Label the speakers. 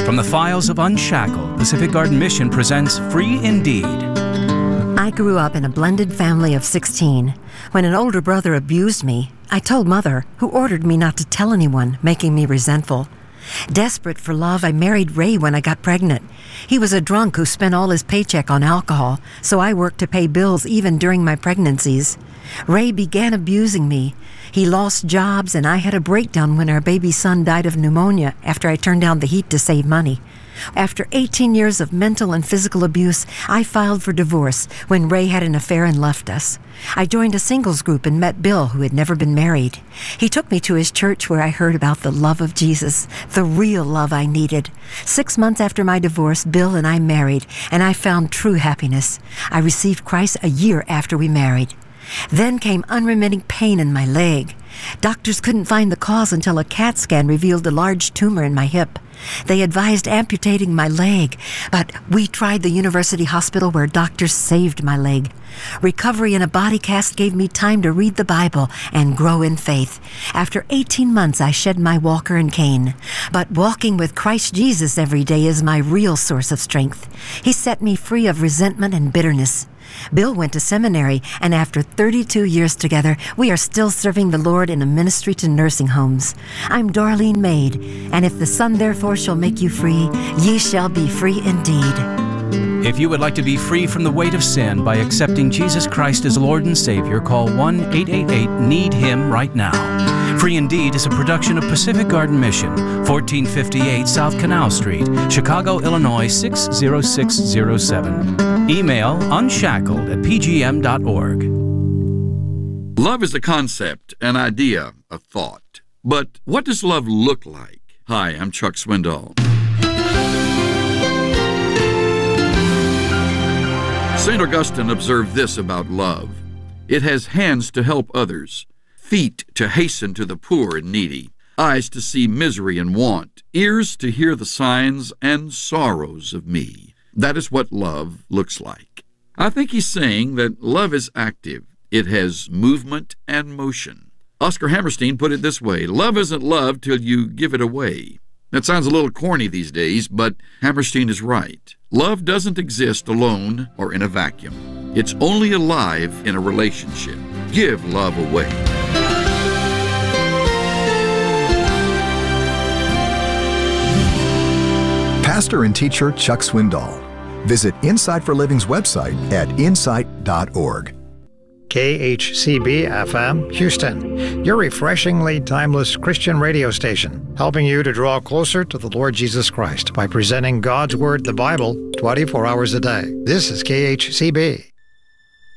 Speaker 1: From the files of Unshackled, Pacific Garden Mission presents Free Indeed.
Speaker 2: I grew up in a blended family of 16. When an older brother abused me, I told Mother, who ordered me not to tell anyone, making me resentful. Desperate for love, I married Ray when I got pregnant. He was a drunk who spent all his paycheck on alcohol, so I worked to pay bills even during my pregnancies. Ray began abusing me. He lost jobs, and I had a breakdown when our baby son died of pneumonia after I turned down the heat to save money. After 18 years of mental and physical abuse, I filed for divorce when Ray had an affair and left us. I joined a singles group and met Bill, who had never been married. He took me to his church where I heard about the love of Jesus, the real love I needed. 6 months after my divorce, Bill and I married, and I found true happiness. I received Christ a year after we married. Then came unremitting pain in my leg. Doctors couldn't find the cause until a CAT scan revealed a large tumor in my hip. They advised amputating my leg, but we tried the university hospital where doctors saved my leg. Recovery in a body cast gave me time to read the Bible and grow in faith. After 18 months, I shed my walker and cane. But walking with Christ Jesus every day is my real source of strength. He set me free of resentment and bitterness. Bill went to seminary, and after 32 years together, we are still serving the Lord in a ministry to nursing homes. I'm Darlene Maid, and if the Son therefore shall make you free, ye shall be free indeed.
Speaker 1: If you would like to be free from the weight of sin by accepting Jesus Christ as Lord and Savior, call 1-888-NEED-HIM right now. Free Indeed is a production of Pacific Garden Mission, 1458 South Canal Street, Chicago, Illinois 60607. Email unshackled@pgm.org.
Speaker 3: Love is a concept, an idea, a thought. But what does love look like? Hi, I'm Chuck Swindoll. St. Augustine observed this about love. It has hands to help others, feet to hasten to the poor and needy, eyes to see misery and want, ears to hear the signs and sorrows of me. That is what love looks like. I think he's saying that love is active. It has movement and motion. Oscar Hammerstein put it this way: love isn't love till you give it away. That sounds a little corny these days, but Hammerstein is right. Love doesn't exist alone or in a vacuum. It's only alive in a relationship. Give love away.
Speaker 4: Pastor and teacher Chuck Swindoll. Visit Insight for Living's website at insight.org.
Speaker 5: KHCB-FM, Houston, your refreshingly timeless Christian radio station, helping you to draw closer to the Lord Jesus Christ by presenting God's Word, the Bible, 24 hours a day. This is KHCB.